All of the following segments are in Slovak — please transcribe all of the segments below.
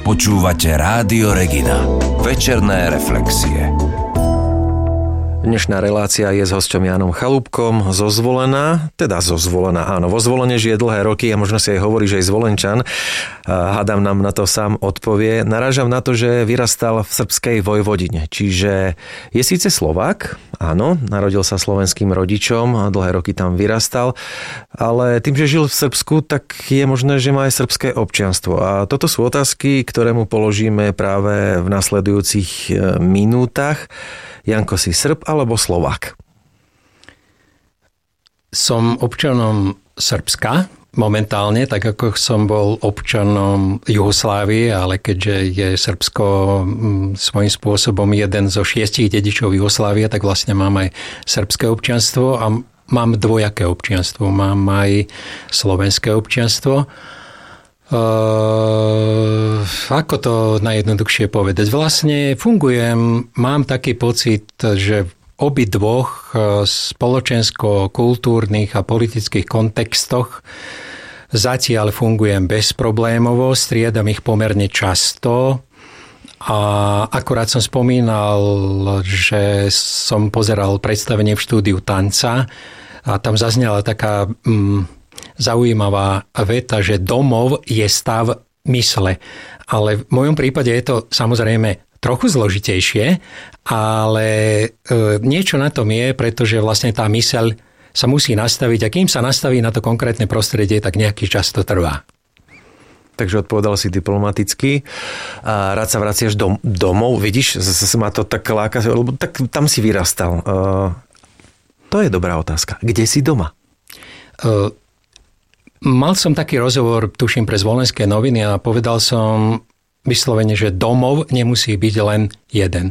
Počúvate Rádio Regina. Večerné reflexie. Dnešná relácia je s hosťom Jánom Chalúbkom zo Zvolena, áno, vo Zvolene žije dlhé roky a možno si aj hovorí, že je Zvolenčan. Hádam nám na to sám odpovie. Narážam na to, že vyrastal v srbskej Vojvodine, čiže je síce Slovák, áno, narodil sa slovenským rodičom, dlhé roky tam vyrastal, ale tým, že žil v Srbsku, tak je možné, že má aj srbské občianstvo. A toto sú otázky, ktoré mu položíme práve v nasledujúcich minútach. Janko, si Srb alebo Slovák? Som občanom Srbska momentálne, tak ako som bol občanom Juhoslávie, ale keďže je Srbsko svojím spôsobom jeden zo 6 dedičov Juhoslávie, tak vlastne mám aj srbské občianstvo a mám dvojaké občianstvo. Mám aj slovenské občianstvo. Ako to najjednoduchšie povedať? Vlastne mám taký pocit, že v obidvoch spoločensko-kultúrnych a politických kontextoch zatiaľ fungujem bezproblémovo, striedam ich pomerne často a akurát som spomínal, že som pozeral predstavenie v štúdiu tanca a tam zaznela taká zaujímavá veta, že domov je stav mysle. Ale v mojom prípade je to samozrejme trochu zložitejšie, ale niečo na tom je, pretože vlastne tá myseľ sa musí nastaviť a kým sa nastaví na to konkrétne prostredie, tak nejaký čas to trvá. Takže odpovedal si diplomaticky. A rád sa vraciaš domov. Vidíš, zase ma to tak láka, lebo tak tam si vyrastal. To je dobrá otázka. Kde si doma? Mal som taký rozhovor, tuším, pre Zvolenské noviny a povedal som vyslovene, že domov nemusí byť len jeden.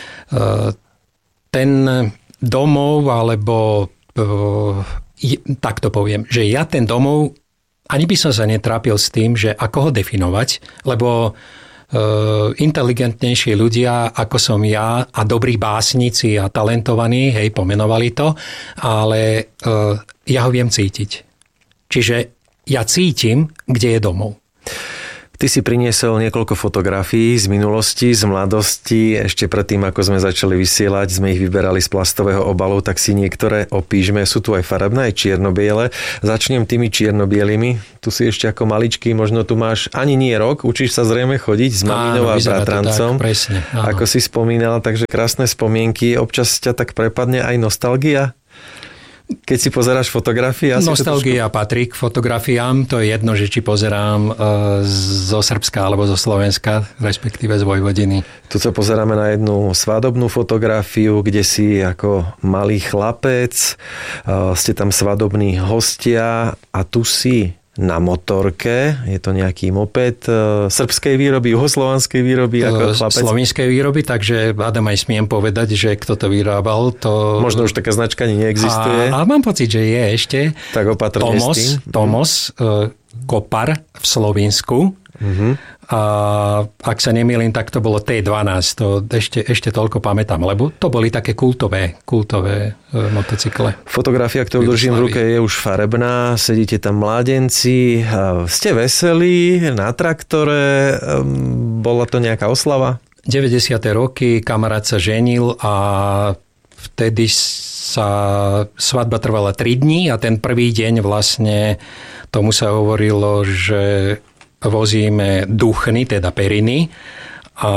Ten domov, alebo tak to poviem, že ja ten domov, ani by som sa netrápil s tým, že ako ho definovať, lebo inteligentnejší ľudia, ako som ja, a dobrí básnici a talentovaní, pomenovali to, ale ja ho viem cítiť. Čiže ja cítim, kde je domov. Ty si priniesol niekoľko fotografií z minulosti, z mladosti. Ešte predtým, ako sme začali vysielať, sme ich vyberali z plastového obalu, tak si niektoré opíšme. Sú tu aj farebné, aj čierno-biele. Začnem tými čierno-bielými. Tu si ešte ako maličký, možno tu máš ani nie rok, učíš sa zrejme chodiť s maminou a bratrancom. Tak, presne, áno. Ako si spomínal, takže krásne spomienky. Občas ťa tak prepadne aj nostalgia? Keď si pozeráš fotografie? Nostalgia patrí k fotografiám. To je jedno, že či pozerám zo Srbska alebo zo Slovenska, respektíve z Vojvodiny. Tu sa pozeráme na jednu svadobnú fotografiu, kde si ako malý chlapec, ste tam svadobní hostia a tu si na motorke, je to nejaký moped srbskej výroby, juhoslovanskej výroby ako chlapec? Slovenskej výroby, takže Adam aj smiem povedať, že kto to vyrábal, to... Možno už taká značka ani neexistuje. Ale mám pocit, že je ešte. Tak opatrne s tým. Tomos, Kopar v Slovinsku. A ak sa nemýlim, tak to bolo T12, to ešte toľko pamätám, lebo to boli také kultové motocykle. Fotografia, ktorú držím v ruke, je už farebná, sedíte tam mládenci, ste veselí, na traktore, bola to nejaká oslava? 90. roky, kamarát sa ženil a vtedy sa svadba trvala 3 dní a ten prvý deň vlastne tomu sa hovorilo, že vozíme duchny, teda periny a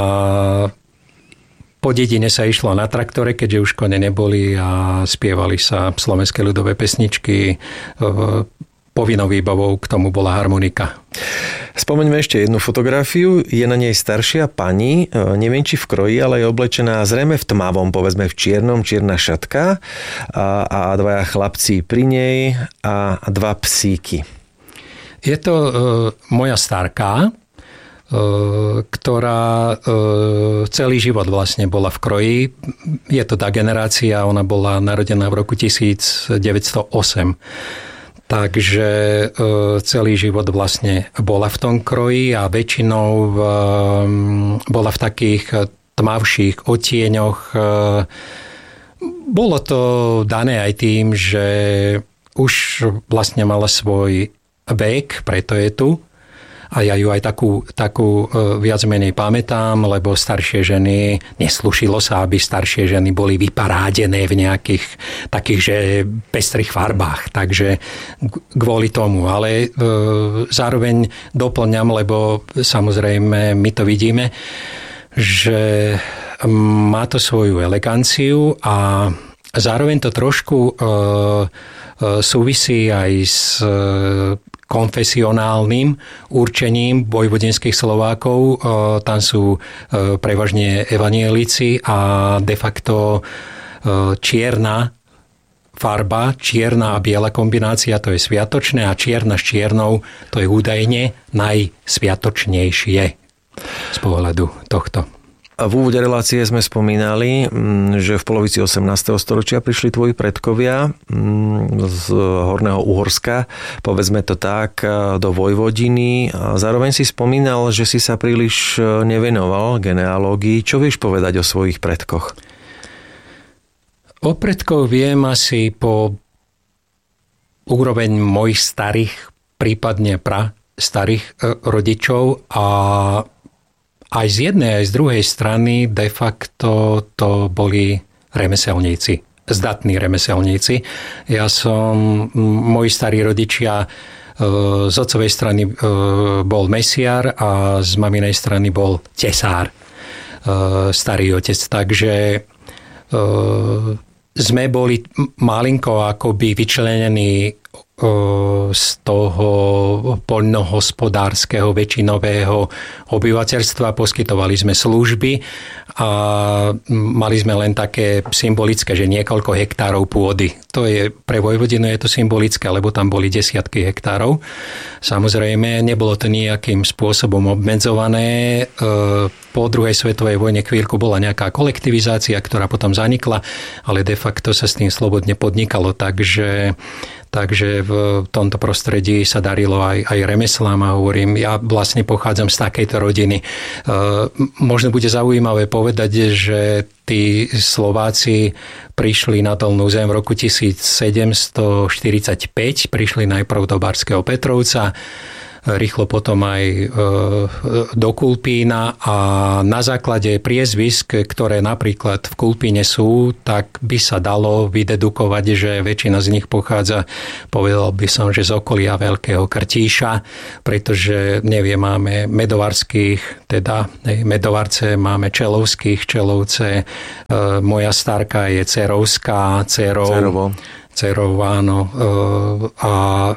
po dedine sa išlo na traktore, keďže už kone neboli a spievali sa slovenské ľudové pesničky. Povinnou výbavou k tomu bola harmonika. Spomeňme ešte jednu fotografiu. Je na nej staršia pani, neviem či v kroji, ale je oblečená zrejme v tmavom, povedzme v čiernom, čierna šatka a dvaja chlapci pri nej a 2 psíky. Je to moja starka, ktorá celý život vlastne bola v kroji. Je to tá generácia, ona bola narodená v roku 1908. Takže celý život vlastne bola v tom kroji a väčšinou bola v takých tmavších odtieňoch. Bolo to dané aj tým, že už vlastne mala svoj vek, preto je tu. a ja ju aj takú viac menej pamätám, lebo staršie ženy, neslušilo sa, aby staršie ženy boli vyparádené v nejakých takých, že pestrých farbách, takže kvôli tomu, ale zároveň doplňam, lebo samozrejme my to vidíme, že má to svoju eleganciu a zároveň to trošku súvisí aj s konfesionálnym určením vojvodinských Slovákov. Tam sú prevažne evanielici a de facto čierna farba, čierna a biela kombinácia, to je sviatočné a čierna s čiernou, to je údajne najsviatočnejšie z pohľadu tohto. V úvode relácie sme spomínali, že v polovici 18. storočia prišli tvoji predkovia z Horného Uhorska, povedzme to tak, do Vojvodiny. Zároveň si spomínal, že si sa príliš nevenoval genealógii. Čo vieš povedať o svojich predkoch? O predkov viem asi po úroveň mojich starých, prípadne starých rodičov a aj z jednej, aj z druhej strany de facto to boli remeselníci, zdatní remeselníci. Moji starí rodičia z otcovej strany bol mesiar a z maminej strany bol tesár, starý otec. Takže sme boli malinko akoby vyčlenení z toho poľnohospodárskeho väčšinového obyvateľstva, poskytovali sme služby a mali sme len také symbolické, že niekoľko hektárov pôdy. To je pre Vojvodinu je to symbolické, lebo tam boli desiatky hektárov. Samozrejme, nebolo to nejakým spôsobom obmedzované. Po druhej svetovej vojne chvíľku bola nejaká kolektivizácia, ktorá potom zanikla, ale de facto sa s tým slobodne podnikalo, Takže v tomto prostredí sa darilo aj remeslám a hovorím, ja vlastne pochádzam z takejto rodiny. Možno bude zaujímavé povedať, že tí Slováci prišli na Dolnú Zem v roku 1745, prišli najprv do Barského Petrovca, rýchlo potom aj do Kulpína a na základe priezvisk, ktoré napríklad v Kulpíne sú, tak by sa dalo vydedukovať, že väčšina z nich pochádza, povedal by som, že z okolia Veľkého Krtíša, pretože máme medovarských, teda medovarce, máme čelovských, čelovce, moja starka je cerovská, Cerov, áno, a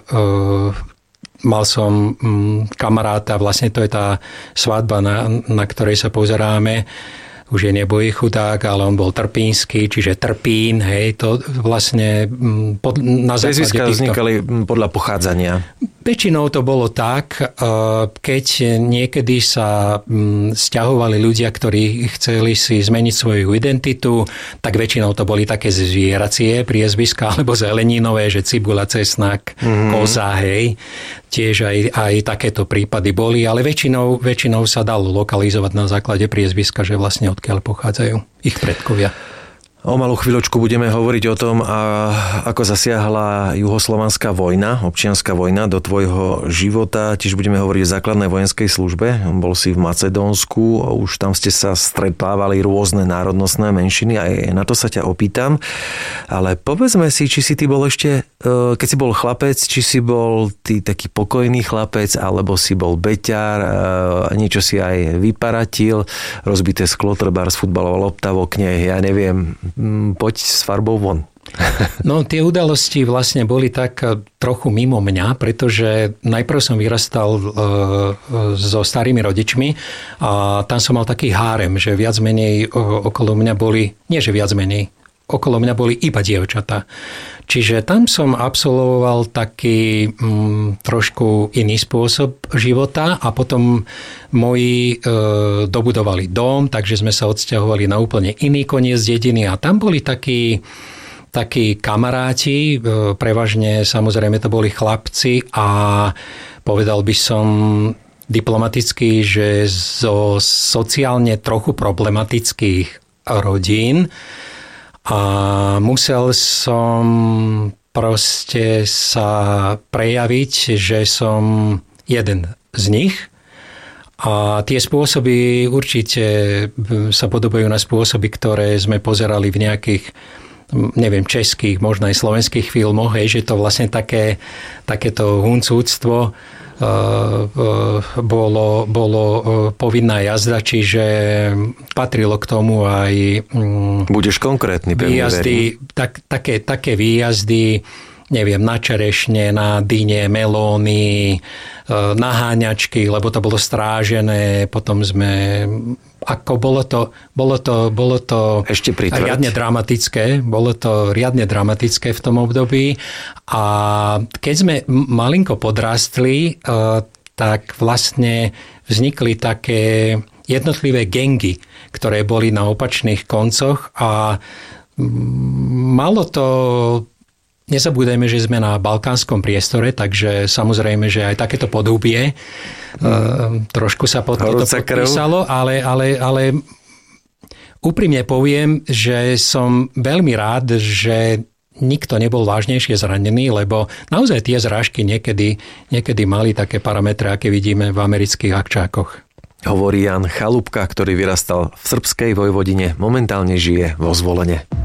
mal som kamaráta, vlastne to je tá svadba, na ktorej sa pozeráme. Už je nebojí chudák, ale on bol trpínsky, čiže Trpín, hej, to vlastne na základe týchto... vznikali podľa pochádzania. Väčšinou to bolo tak, keď niekedy sa sťahovali ľudia, ktorí chceli si zmeniť svoju identitu, tak väčšinou to boli také zvieracie priezviská alebo zeleninové, že cibula, cesnak, koza, hej. Tiež aj takéto prípady boli, ale väčšinou sa dalo lokalizovať na základe priezviska, že vlastne odkiaľ pochádzajú ich predkovia. O malú chvíľočku budeme hovoriť o tom, ako zasiahla juhoslovanská vojna, občianska vojna do tvojho života. Tiež budeme hovoriť o základnej vojenskej službe. Bol si v Macedónsku, už tam ste sa stretávali rôzne národnostné menšiny, aj na to sa ťa opýtam. Ale povedzme si, či si ty bol ešte, keď si bol chlapec, či si bol ty taký pokojný chlapec, alebo si bol beťar, niečo si aj vyparatil, rozbité sklo, trebárs, futbalová lopta v okne, ja neviem, poď s farbou von. No, tie udalosti vlastne boli tak trochu mimo mňa, pretože najprv som vyrastal so starými rodičmi a tam som mal taký hárem, že viac menej okolo mňa boli, nie že viac menej, okolo mňa boli iba dievčatá. Čiže tam som absolvoval taký trošku iný spôsob života a potom moji dobudovali dom, takže sme sa odsťahovali na úplne iný koniec dediny a tam boli takí kamaráti, prevažne samozrejme to boli chlapci a povedal by som diplomaticky, že zo sociálne trochu problematických rodín. A musel som proste sa prejaviť, že som jeden z nich. A tie spôsoby určite sa podobajú na spôsoby, ktoré sme pozerali v nejakých, neviem, českých, možno aj slovenských filmoch, že to vlastne takéto huncúctvo bolo povinná jazda, čiže patrilo k tomu aj budeš konkrétny, výjazdy, také výjazdy, neviem, na čerešne, na dyne, melóny, na háňačky, lebo to bolo strážené, potom sme, ako bolo to ešte riadne dramatické, bolo to riadne dramatické v tom období a keď sme malinko podrastli, tak vlastne vznikli také jednotlivé gangy, ktoré boli na opačných koncoch a malo to. Nezabúdajme, že sme na balkánskom priestore, takže samozrejme, že aj takéto podhubie trošku sa pod toto podpísalo, ale úprimne poviem, že som veľmi rád, že nikto nebol vážnejšie zranený, lebo naozaj tie zrážky niekedy mali také parametre, aké vidíme v amerických akčákoch. Hovorí Ján Chalúbka, ktorý vyrastal v srbskej Vojvodine, momentálne žije vo Zvolene.